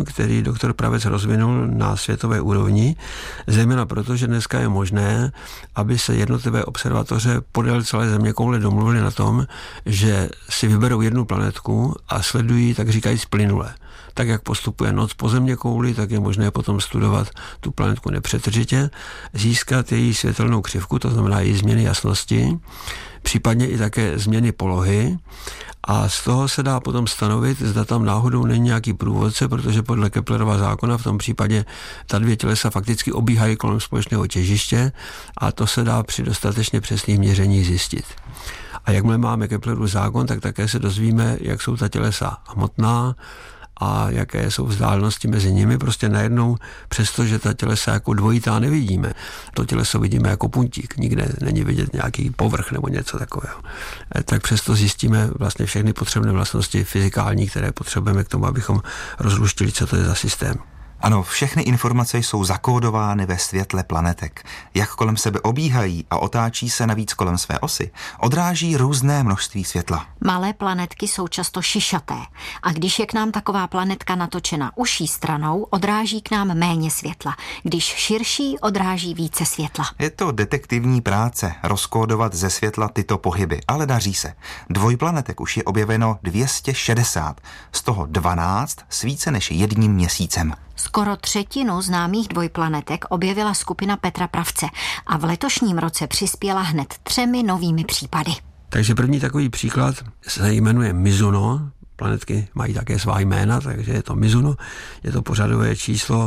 systém, který doktor Pravec rozvinul na světové úrovni, zejména proto, že dneska je možné, aby se jednotlivé observatoře podél celé zeměkoule domluvily na tom, že si vyberou jednu planetku a sledují, tak říkajíc, plynule. Tak, jak postupuje noc po zeměkouli, tak je možné potom studovat tu planetku nepřetržitě, získat její světelnou křivku, to znamená její změny jasnosti, případně i také změny polohy, a z toho se dá potom stanovit, zda tam náhodou není nějaký průvodce, protože podle Keplerova zákona v tom případě ta dvě tělesa fakticky obíhají kolem společného těžiště a to se dá při dostatečně přesných měřeních zjistit. A jakmile máme Keplerův zákon, tak také se dozvíme, jak jsou ta tělesa hmotná a jaké jsou vzdálenosti mezi nimi. Prostě najednou, přestože ta tělesa jako dvojitá nevidíme, to těleso vidíme jako puntík, nikde není vidět nějaký povrch nebo něco takového. Tak přesto zjistíme vlastně všechny potřebné vlastnosti fyzikální, které potřebujeme k tomu, abychom rozluštili, co to je za systém. Ano, všechny informace jsou zakódovány ve světle planetek. Jak kolem sebe obíhají a otáčí se navíc kolem své osy, odráží různé množství světla. Malé planetky jsou často šišaté a když je k nám taková planetka natočena uší stranou, odráží k nám méně světla. Když širší, odráží více světla. Je to detektivní práce rozkódovat ze světla tyto pohyby, ale daří se. Dvojplanetek už je objeveno 260, z toho 12 s více než 1 měsícem. Skoro třetinu známých dvojplanetek objevila skupina Petra Pravce a v letošním roce přispěla hned 3 novými případy. Takže první takový příklad se jmenuje Mizuno. Planetky mají také svá jména, takže je to Mizuno. Je to pořadové číslo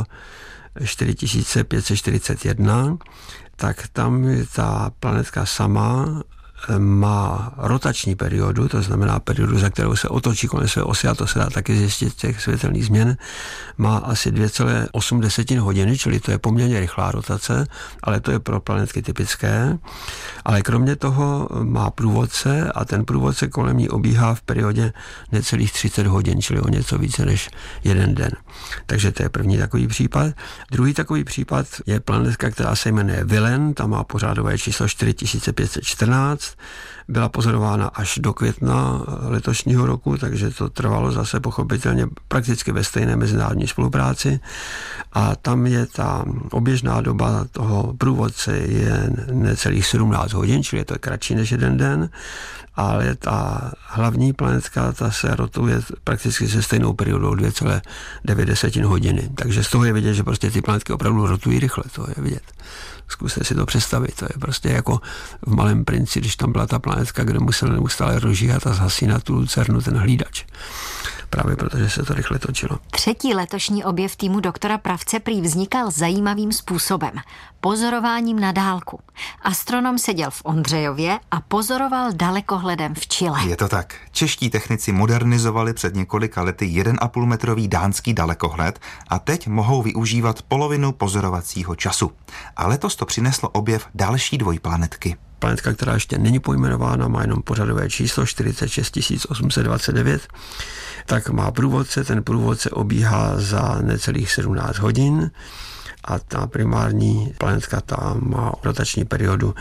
4541. Tak tam je ta planetka sama má rotační periodu, to znamená periodu, za kterou se otočí kolem své osy, a to se dá taky zjistit z těch světelných změn, má asi 2,8 hodiny, čili to je poměrně rychlá rotace, ale to je pro planetky typické. Ale kromě toho má průvodce a ten průvodce kolem ní obíhá v periodě necelých 30 hodin, čili o něco více než 1 den. Takže to je první takový případ. Druhý takový případ je planetka, která se jmenuje Vilen, ta má pořádové číslo 4514, byla pozorována až do května letošního roku, takže to trvalo zase pochopitelně prakticky ve stejné mezinárodní spolupráci a tam je ta oběžná doba toho průvodce je necelých 17 hodin, čili je to kratší než 1 den, ale ta hlavní planetka, ta se rotuje prakticky se stejnou periodou 2,9 hodiny. Takže z toho je vidět, že prostě ty planetky opravdu rotují rychle, to je vidět. Zkuste si to představit, to je prostě jako v Malém princi, když tam byla ta planetka, kde musel neustále rozžíhat a zhasínat tu lucernu ten hlídač. Právě protože se to rychle točilo. Třetí letošní objev týmu doktora Pravce prý vznikal zajímavým způsobem. Pozorováním na dálku. Astronom seděl v Ondřejově a pozoroval dalekohledem v Chile. Je to tak. Čeští technici modernizovali před několika lety 1,5 metrový dánský dalekohled a teď mohou využívat polovinu pozorovacího času. A letos to přineslo objev další dvojplanetky. Planetka, která ještě není pojmenována, má jenom pořadové číslo 46 829, tak má průvodce, ten průvodce obíhá za necelých 17 hodin a ta primární planetka ta má rotační periodu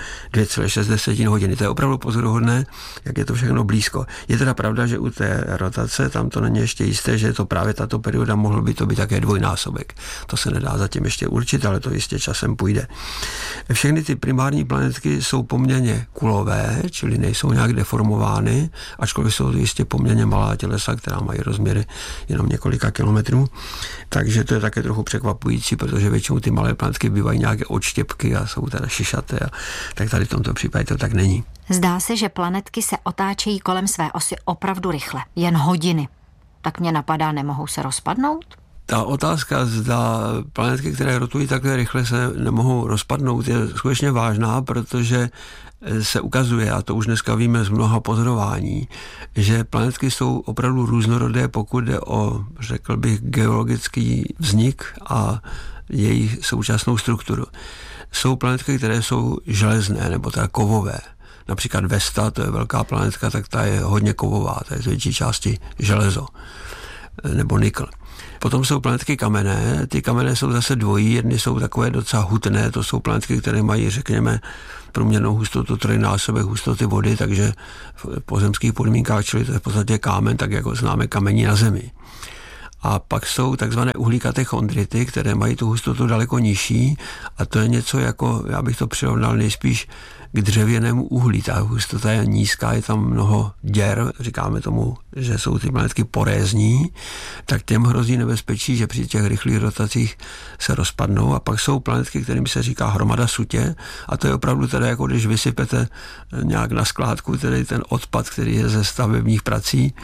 2,6 hodiny. To je opravdu pozoruhodné, jak je to všechno blízko. Je teda pravda, že u té rotace tam to není ještě jisté, že je to právě tato perioda, mohlo by to být také dvojnásobek. To se nedá zatím ještě určit, ale to jistě časem půjde. Všechny ty primární planetky jsou poměrně kulové, čili nejsou nějak deformovány, ačkoliv jsou to jistě poměrně malá tělesa, která mají rozměry jenom několika kilometrů. Takže to je také trochu překvapující, protože většinou ty malé planetky bývají nějaké odštěpky a jsou teda šišaté, tak tady v tomto případě to tak není. Zdá se, že planetky se otáčejí kolem své osy opravdu rychle, jen hodiny. Tak mě napadá, nemohou se rozpadnout? Ta otázka, zda planetky, které rotují takhle rychle, se nemohou rozpadnout, je skutečně vážná, protože se ukazuje, a to už dneska víme z mnoha pozorování, že planetky jsou opravdu různorodé, pokud jde o, řekl bych, geologický vznik a jejich současnou strukturu. Jsou planetky, které jsou železné nebo teda kovové. Například Vesta, to je velká planetka, tak ta je hodně kovová, ta je z větší části železo nebo nikl. Potom jsou planetky kamenné, ty kamenné jsou zase dvojí, jedny jsou takové docela hutné, to jsou planetky, které mají, řekněme, průměrnou hustotu 3násobek hustoty vody, takže v pozemských podmínkách, čili to je v podstatě kámen, tak jako známe kamení na Zemi. A pak jsou takzvané uhlíkaté chondrity, které mají tu hustotu daleko nižší a to je něco jako, já bych to přirovnal nejspíš k dřevěnému uhlí. Ta hustota je nízká, je tam mnoho děr, říkáme tomu, že jsou ty planetky porézní, tak těm hrozí nebezpečí, že při těch rychlých rotacích se rozpadnou. A pak jsou planetky, kterým se říká hromada sutě a to je opravdu teda jako když vysypete nějak na skládku tedy ten odpad, který je ze stavebních prací,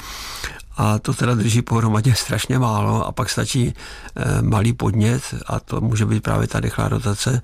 a to teda drží pohromadě strašně málo a pak stačí malý podnět a to může být právě ta rychlá rotace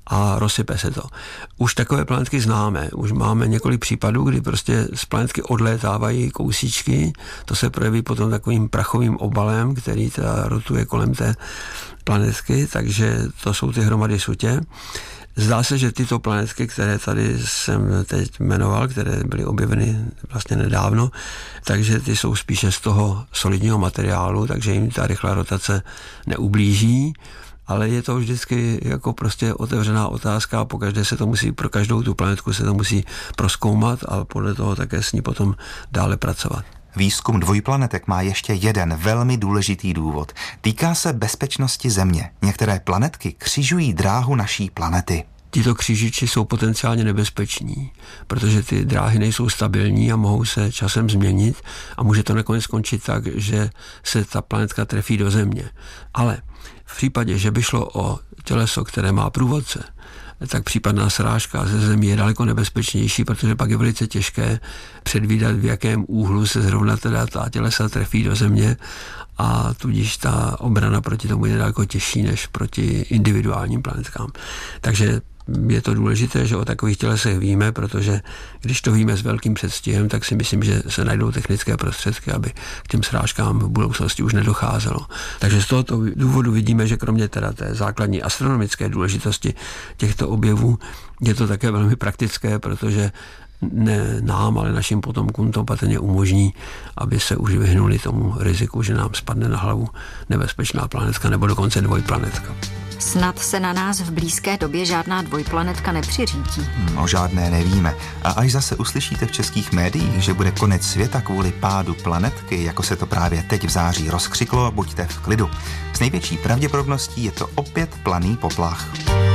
a rozsype se to. Už takové planetky známe, už máme několik případů, kdy prostě z planetky odlétávají kousíčky, to se projeví potom takovým prachovým obalem, který teda rotuje kolem té planetky, takže to jsou ty hromady sutě. Zdá se, že tyto planetky, které tady jsem teď jmenoval, které byly objeveny vlastně nedávno, takže ty jsou spíše z toho solidního materiálu, takže jim ta rychlá rotace neublíží, ale je to vždycky jako prostě otevřená otázka a pokaždé se to musí, pro každou tu planetku se to musí prozkoumat a podle toho také s ní potom dále pracovat. Výzkum dvojplanetek má ještě jeden velmi důležitý důvod. Týká se bezpečnosti Země. Některé planetky křižují dráhu naší planety. Tito křižiči jsou potenciálně nebezpeční, protože ty dráhy nejsou stabilní a mohou se časem změnit a může to nakonec skončit tak, že se ta planetka trefí do Země. Ale v případě, že by šlo o těleso, které má průvodce, tak případná srážka ze Země je daleko nebezpečnější, protože pak je velice těžké předvídat, v jakém úhlu se zrovna teda ta tělesa trefí do Země a tudíž ta obrana proti tomu je daleko těžší než proti individuálním planetkám. Takže je to důležité, že o takových tělesech víme, protože když to víme s velkým předstihem, tak si myslím, že se najdou technické prostředky, aby k těm srážkám v budoucnosti už nedocházelo. Takže z tohoto důvodu vidíme, že kromě teda té základní astronomické důležitosti těchto objevů je to také velmi praktické, protože ne nám, ale našim potomkům to patrně umožní, aby se už vyhnuli tomu riziku, že nám spadne na hlavu nebezpečná planetka nebo dokonce dvojplanetka. Snad se na nás v blízké době žádná dvojplanetka nepřiřítí. O žádné nevíme. A až zase uslyšíte v českých médiích, že bude konec světa kvůli pádu planetky, jako se to právě teď v září rozkřiklo, buďte v klidu. S největší pravděpodobností je to opět planý poplach.